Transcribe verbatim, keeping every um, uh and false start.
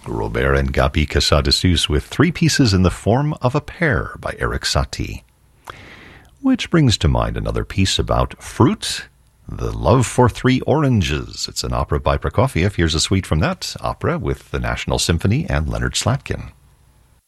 Robert and Gabi Casadesus with Three Pieces in the Form of a Pear by Erik Satie. Which brings to mind another piece about fruit, The Love for Three Oranges. It's an opera by Prokofiev. Here's a suite from that opera with the National Symphony and Leonard Slatkin.